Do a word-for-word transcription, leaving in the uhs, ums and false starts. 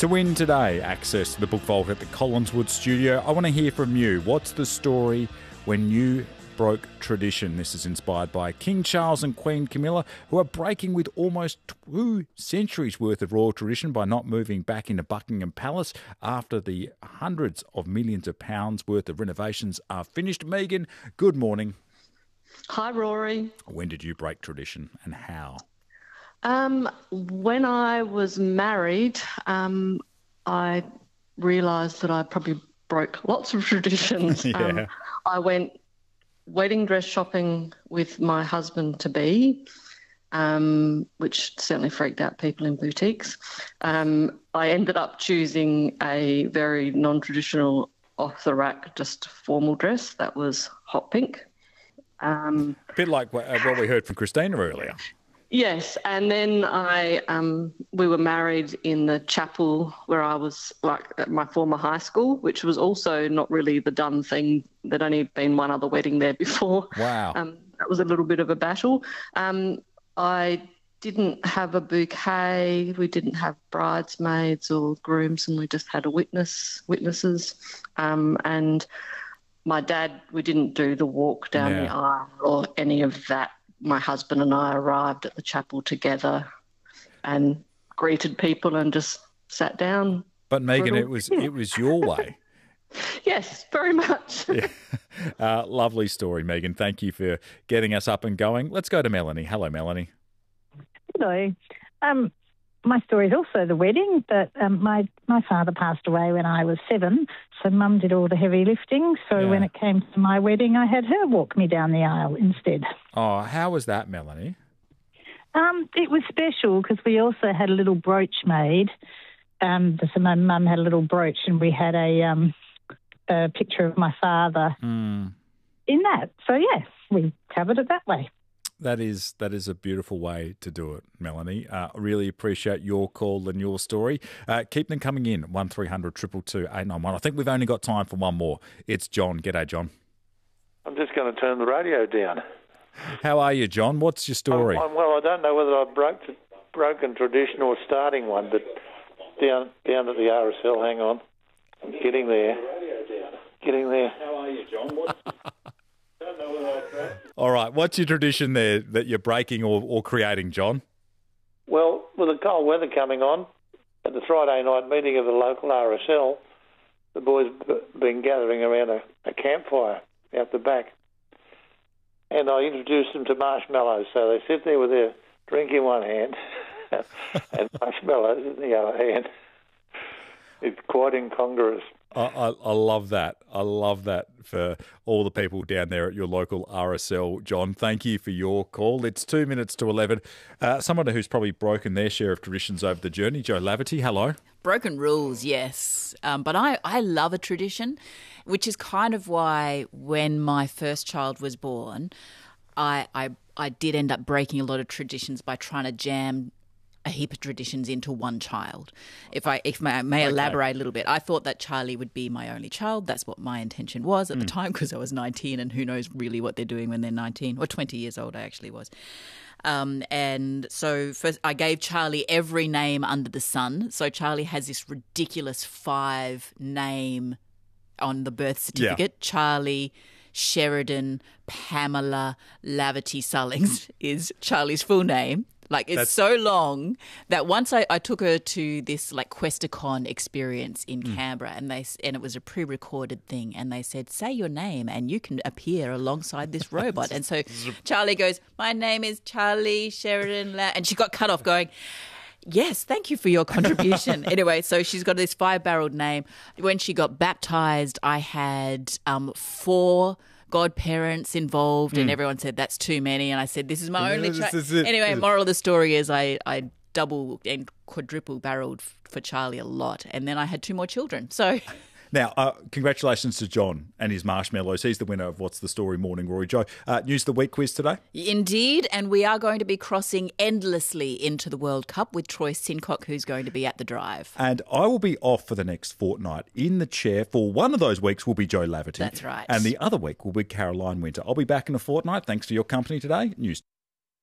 To win today, access to the Book Vault at the Collinswood studio. I want to hear from you. What's the story when you broke tradition? This is inspired by King Charles and Queen Camilla, who are breaking with almost two centuries worth of royal tradition by not moving back into Buckingham Palace after the hundreds of millions of pounds worth of renovations are finished. Megan, good morning. Hi, Rory. When did you break tradition and how? Um, when I was married, um, I realised that I probably broke lots of traditions. yeah. Um, I went wedding dress shopping with my husband-to-be, um, which certainly freaked out people in boutiques. Um, I ended up choosing a very non-traditional, off-the-rack, just formal dress that was hot pink. Um, A bit like what, uh, what we heard from Christina earlier. Yes, and then I um, we were married in the chapel where I was, like, at my former high school, which was also not really the done thing. There'd only been one other wedding there before. Wow. Um, that was a little bit of a battle. Um, I didn't have a bouquet. We didn't have bridesmaids or grooms, and we just had a witness, witnesses. Um, and my dad, we didn't do the walk down Yeah. the aisle or any of that. My husband and I arrived at the chapel together and greeted people and just sat down. But Megan, a- it was it was your way. Yes, very much. Yeah. Uh, lovely story, Megan. Thank you for getting us up and going. Let's go to Melanie. Hello, Melanie. Hello. Um, my story is also the wedding, but um, my, my father passed away when I was seven, so Mum did all the heavy lifting. So Yeah. when it came to my wedding, I had her walk me down the aisle instead. Oh, how was that, Melanie? Um, it was special because we also had a little brooch made. Um, so my mum had a little brooch and we had a, um, a picture of my father Mm. in that. So, yes, we covered it that way. That is that is a beautiful way to do it, Melanie. Uh, I really appreciate your call and your story. Uh, keep them coming in, one three hundred two two two eight nine one. I think we've only got time for one more. It's John. G'day, John. I'm just going to turn the radio down. How are you, John? What's your story? I'm, I'm, well, I don't know whether I've broke, broken tradition or starting one, but down down at the R S L, hang on. I'm getting there. Getting there. How are you, John? What's... don't know whether I've broke. All right, what's your tradition there that you're breaking or, or creating, John? Well, with the cold weather coming on, at the Friday night meeting of the local R S L, the boys have been gathering around a, a campfire out the back. And I introduced them to marshmallows. So they sit there with their drink in one hand and marshmallows in the other hand. It's quite incongruous. I, I, I love that. I love that for all the people down there at your local R S L, John. Thank you for your call. It's two minutes to eleven. Uh, someone who's probably broken their share of traditions over the journey, Jo Laverty, hello. Broken rules, yes. Um, but I, I love a tradition, which is kind of why when my first child was born, I, I, I did end up breaking a lot of traditions by trying to jam a heap of traditions into one child. If I if I may elaborate a little bit, I thought that Charlie would be my only child. That's what my intention was at mm. the time, because I was nineteen, and who knows really what they're doing when they're nineteen, or twenty years old I actually was. Um, and so first I gave Charlie every name under the sun. So Charlie has this ridiculous five name on the birth certificate. Yeah. Charlie Sheridan Pamela Laverty Sullings is Charlie's full name. Like, it's That's... so long that once I, I took her to this, like, Questacon experience in mm. Canberra, and they and it was a pre-recorded thing, and they said, say your name and you can appear alongside this robot. And so Charlie goes, my name is Charlie Sheridan La-, and she got cut off going, yes, thank you for your contribution. Anyway, so she's got this five-barreled name. When she got baptised, I had um, four godparents involved, mm. and everyone said that's too many, and I said this is my yeah, only child. Anyway, moral of the story is I, I double and quadruple barreled for Charlie a lot, and then I had two more children. So Now, uh, congratulations to John and his marshmallows. He's the winner of What's the Story Morning, Rory. Jo, uh, News of the Week quiz today? Indeed, and we are going to be crossing endlessly into the World Cup with Troy Sincock, who's going to be at the drive. And I will be off for the next fortnight. In the chair for one of those weeks will be Jo Laverty. That's right. And the other week will be Caroline Winter. I'll be back in a fortnight. Thanks for your company today. News.